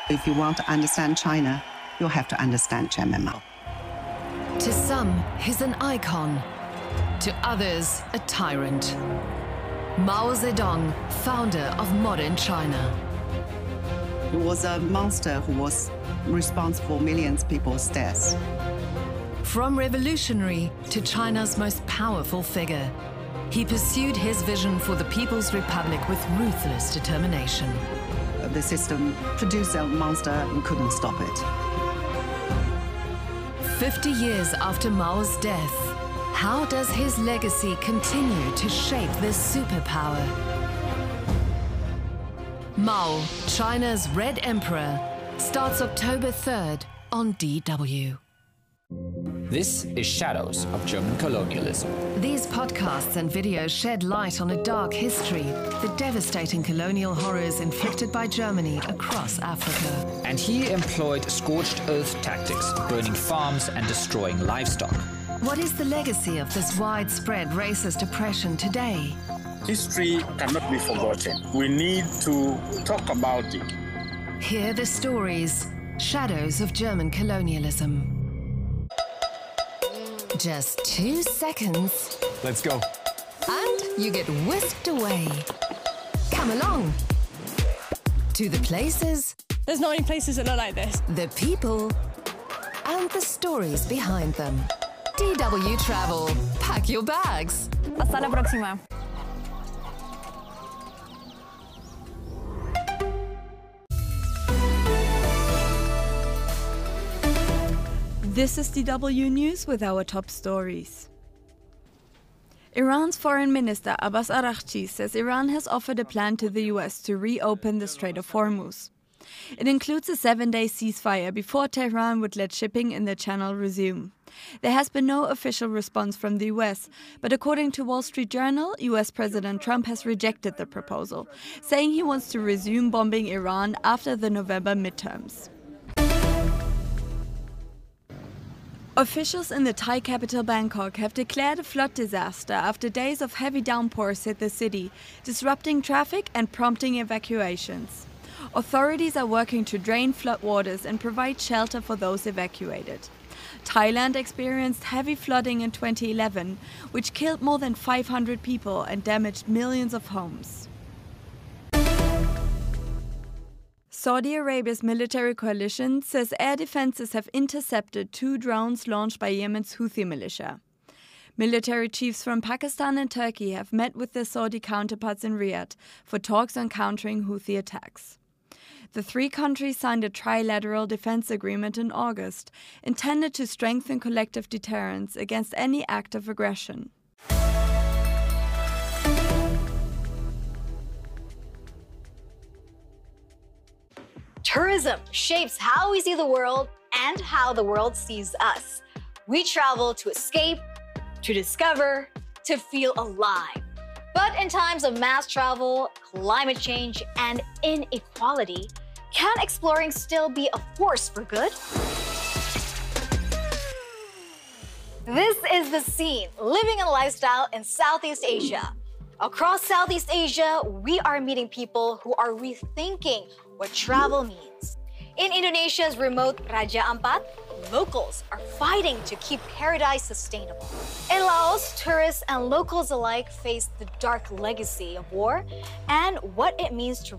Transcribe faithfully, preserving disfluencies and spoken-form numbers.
If you want to understand China, you'll have to understand Chairman Mao. To some, he's an icon. To others, a tyrant. Mao Zedong, founder of modern China. He was a monster who was responsible for millions of people's deaths. From revolutionary to China's most powerful figure, he pursued his vision for the People's Republic with ruthless determination. The system produced a monster and couldn't stop it. Fifty years after Mao's death, how does his legacy continue to shape this superpower? Mao, China's Red Emperor, starts October third on D W. This is Shadows of German Colonialism. These podcasts and videos shed light on a dark history, the devastating colonial horrors inflicted by Germany across Africa. And he employed scorched earth tactics, burning farms and destroying livestock. What is the legacy of this widespread racist oppression today? History cannot be forgotten. We need to talk about it. Hear the stories, Shadows of German Colonialism. Just two seconds. Let's go. And you get whisked away. Come along. To the places. There's not any places that look like this. The people. And the stories behind them. D W Travel. Pack your bags. Hasta la próxima. This is D W News with our top stories. Iran's Foreign Minister Abbas Araghchi says Iran has offered a plan to the U S to reopen the Strait of Hormuz. It includes a seven-day ceasefire before Tehran would let shipping in the channel resume. There has been no official response from the U S, but according to Wall Street Journal, U S President Trump has rejected the proposal, saying he wants to resume bombing Iran after the November midterms. Officials in the Thai capital Bangkok have declared a flood disaster after days of heavy downpours hit the city, disrupting traffic and prompting evacuations. Authorities are working to drain floodwaters and provide shelter for those evacuated. Thailand experienced heavy flooding in twenty eleven, which killed more than five hundred people and damaged millions of homes. Saudi Arabia's military coalition says air defenses have intercepted two drones launched by Yemen's Houthi militia. Military chiefs from Pakistan and Turkey have met with their Saudi counterparts in Riyadh for talks on countering Houthi attacks. The three countries signed a trilateral defense agreement in August, intended to strengthen collective deterrence against any act of aggression. Tourism shapes how we see the world and how the world sees us. We travel to escape, to discover, to feel alive. But in times of mass travel, climate change, and inequality, can exploring still be a force for good? This is The Scene, living a lifestyle in Southeast Asia. Across Southeast Asia, we are meeting people who are rethinking what travel means. In Indonesia's remote Raja Ampat, locals are fighting to keep paradise sustainable. In Laos, tourists and locals alike face the dark legacy of war and what it means to